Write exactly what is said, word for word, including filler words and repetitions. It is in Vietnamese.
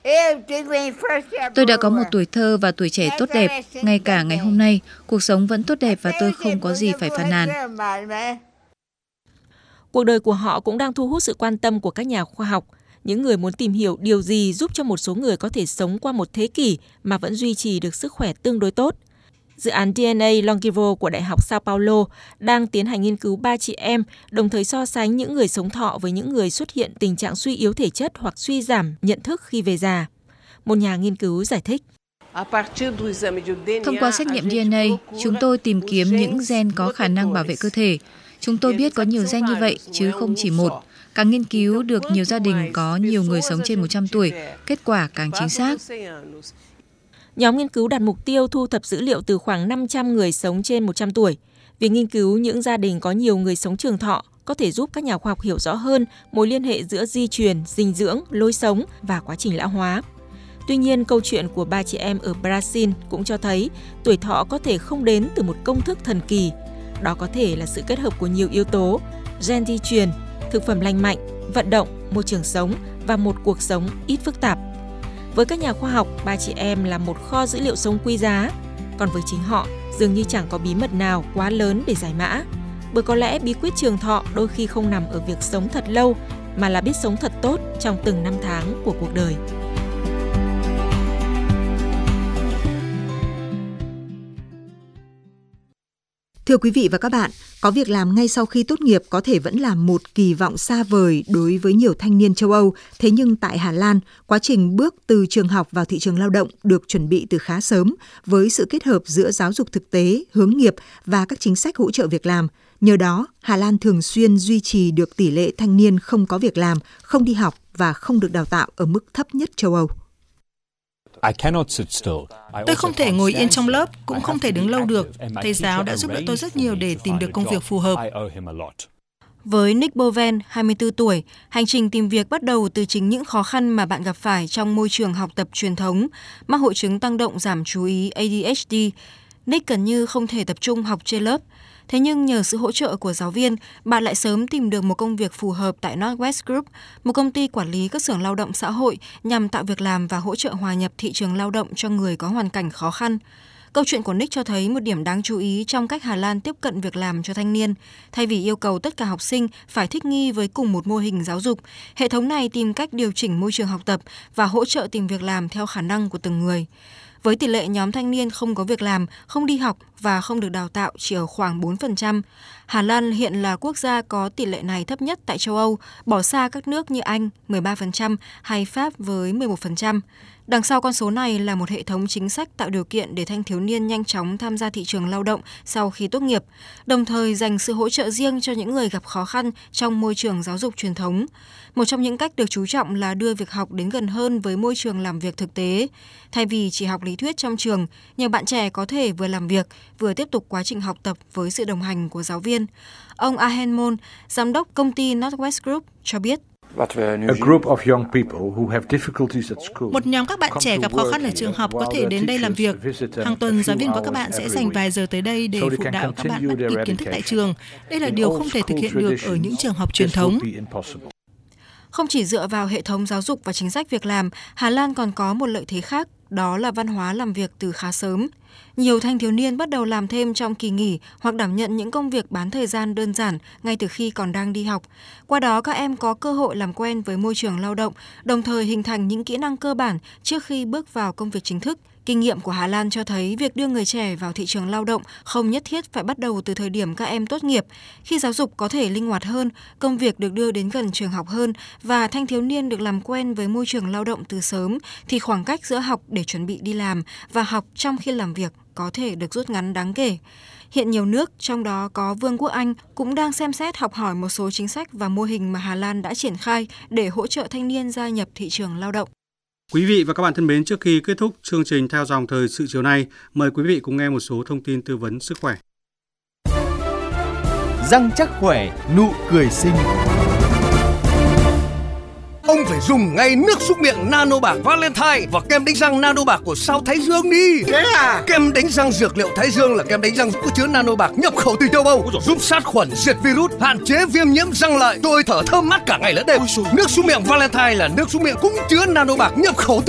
Tôi đã có một tuổi thơ và tuổi trẻ tốt đẹp. Ngay cả ngày hôm nay, cuộc sống vẫn tốt đẹp và tôi không có gì phải phàn nàn. Cuộc đời của họ cũng đang thu hút sự quan tâm của các nhà khoa học, những người muốn tìm hiểu điều gì giúp cho một số người có thể sống qua một thế kỷ mà vẫn duy trì được sức khỏe tương đối tốt. Dự án đê en a Longevo của Đại học Sao Paulo đang tiến hành nghiên cứu ba chị em, đồng thời so sánh những người sống thọ với những người xuất hiện tình trạng suy yếu thể chất hoặc suy giảm nhận thức khi về già. Một nhà nghiên cứu giải thích. Thông qua xét nghiệm đê en a, chúng tôi tìm kiếm những gen có khả năng bảo vệ cơ thể. Chúng tôi biết có nhiều gen như vậy, chứ không chỉ một. Càng nghiên cứu được nhiều gia đình có nhiều người sống trên một trăm tuổi, kết quả càng chính xác. Nhóm nghiên cứu đặt mục tiêu thu thập dữ liệu từ khoảng năm trăm người sống trên một trăm tuổi. Việc nghiên cứu những gia đình có nhiều người sống trường thọ có thể giúp các nhà khoa học hiểu rõ hơn mối liên hệ giữa di truyền, dinh dưỡng, lối sống và quá trình lão hóa. Tuy nhiên, câu chuyện của ba chị em ở Brazil cũng cho thấy tuổi thọ có thể không đến từ một công thức thần kỳ. Đó có thể là sự kết hợp của nhiều yếu tố, gen di truyền, thực phẩm lành mạnh, vận động, môi trường sống và một cuộc sống ít phức tạp. Với các nhà khoa học, ba chị em là một kho dữ liệu sống quý giá. Còn với chính họ, dường như chẳng có bí mật nào quá lớn để giải mã. Bởi có lẽ bí quyết trường thọ đôi khi không nằm ở việc sống thật lâu, mà là biết sống thật tốt trong từng năm tháng của cuộc đời. Thưa quý vị và các bạn, có việc làm ngay sau khi tốt nghiệp có thể vẫn là một kỳ vọng xa vời đối với nhiều thanh niên châu Âu. Thế nhưng tại Hà Lan, quá trình bước từ trường học vào thị trường lao động được chuẩn bị từ khá sớm với sự kết hợp giữa giáo dục thực tế, hướng nghiệp và các chính sách hỗ trợ việc làm. Nhờ đó, Hà Lan thường xuyên duy trì được tỷ lệ thanh niên không có việc làm, không đi học và không được đào tạo ở mức thấp nhất châu Âu. Tôi không thể ngồi yên trong lớp, cũng không thể đứng lâu được. Thầy giáo đã giúp đỡ tôi rất nhiều để tìm được công việc phù hợp. Với Nick Boven, hai mươi tư tuổi, hành trình tìm việc bắt đầu từ chính những khó khăn mà bạn gặp phải trong môi trường học tập truyền thống, mắc hội chứng tăng động giảm chú ý A D H D. Nick gần như không thể tập trung học trên lớp. Thế nhưng nhờ sự hỗ trợ của giáo viên, bạn lại sớm tìm được một công việc phù hợp tại Northwest Group, một công ty quản lý các xưởng lao động xã hội nhằm tạo việc làm và hỗ trợ hòa nhập thị trường lao động cho người có hoàn cảnh khó khăn. Câu chuyện của Nick cho thấy một điểm đáng chú ý trong cách Hà Lan tiếp cận việc làm cho thanh niên. Thay vì yêu cầu tất cả học sinh phải thích nghi với cùng một mô hình giáo dục, hệ thống này tìm cách điều chỉnh môi trường học tập và hỗ trợ tìm việc làm theo khả năng của từng người. Với tỷ lệ nhóm thanh niên không có việc làm, không đi học và không được đào tạo chỉ ở khoảng bốn phần trăm, Hà Lan hiện là quốc gia có tỷ lệ này thấp nhất tại châu Âu, bỏ xa các nước như Anh mười ba phần trăm hay Pháp với mười một phần trăm. Đằng sau con số này là một hệ thống chính sách tạo điều kiện để thanh thiếu niên nhanh chóng tham gia thị trường lao động sau khi tốt nghiệp, đồng thời dành sự hỗ trợ riêng cho những người gặp khó khăn trong môi trường giáo dục truyền thống. Một trong những cách được chú trọng là đưa việc học đến gần hơn với môi trường làm việc thực tế. Thay vì chỉ học lý thuyết trong trường, nhiều bạn trẻ có thể vừa làm việc, vừa tiếp tục quá trình học tập với sự đồng hành của giáo viên. Ông Ahen Mon, giám đốc công ty Northwest Group, cho biết. Một nhóm các bạn trẻ gặp khó khăn ở trường học có thể đến đây làm việc. Hàng tuần, giáo viên của các bạn sẽ dành vài giờ tới đây để phụ đạo các bạn bắt kịp kiến thức tại trường. Đây là điều không thể thực hiện được ở những trường học truyền thống. Không chỉ dựa vào hệ thống giáo dục và chính sách việc làm, Hà Lan còn có một lợi thế khác, đó là văn hóa làm việc từ khá sớm. Nhiều thanh thiếu niên bắt đầu làm thêm trong kỳ nghỉ hoặc đảm nhận những công việc bán thời gian đơn giản ngay từ khi còn đang đi học. Qua đó, các em có cơ hội làm quen với môi trường lao động, đồng thời hình thành những kỹ năng cơ bản trước khi bước vào công việc chính thức. Kinh nghiệm của Hà Lan cho thấy việc đưa người trẻ vào thị trường lao động không nhất thiết phải bắt đầu từ thời điểm các em tốt nghiệp. Khi giáo dục có thể linh hoạt hơn, công việc được đưa đến gần trường học hơn và thanh thiếu niên được làm quen với môi trường lao động từ sớm, thì khoảng cách giữa học để chuẩn bị đi làm và học trong khi làm việc có thể được rút ngắn đáng kể. Hiện nhiều nước, trong đó có Vương quốc Anh, cũng đang xem xét học hỏi một số chính sách và mô hình mà Hà Lan đã triển khai để hỗ trợ thanh niên gia nhập thị trường lao động. Quý vị và các bạn thân mến, trước khi kết thúc chương trình Theo dòng thời sự chiều nay, mời quý vị cùng nghe một số thông tin tư vấn sức khỏe. Răng chắc khỏe, nụ cười xinh. Ông phải dùng ngay nước súc miệng Nano Bạc Valentine và kem đánh răng Nano Bạc của sao Thái Dương đi. Thế à? Kem đánh răng dược liệu Thái Dương là kem đánh răng có chứa Nano Bạc nhập khẩu từ châu Âu, giúp sát khuẩn, diệt virus, hạn chế viêm nhiễm răng lợi, tôi thở thơm mát cả ngày lẫn đêm. Nước súc miệng Valentine là nước súc miệng cũng chứa Nano Bạc nhập khẩu từ